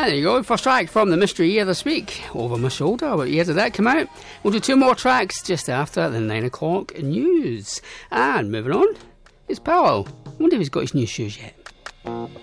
And there you go, first track from the Mystery Year this week. Over My Shoulder, what year did that come out? We'll do two more tracks just after the 9 o'clock news. And moving on, it's Powell. I wonder if he's got his new shoes yet.